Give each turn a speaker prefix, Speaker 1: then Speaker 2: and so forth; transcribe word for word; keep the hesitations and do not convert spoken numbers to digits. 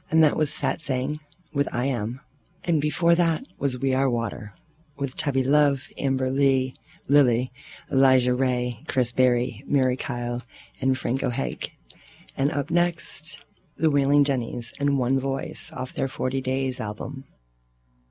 Speaker 1: And that was Satsang with I Am. And before that was We Are Water with Tubby Love, Amber Lee, Lily, Elijah Ray, Chris Berry, Mary Kyle, and Franco Haig. And up next, the Wailing Jennies and One Voice off their forty days album.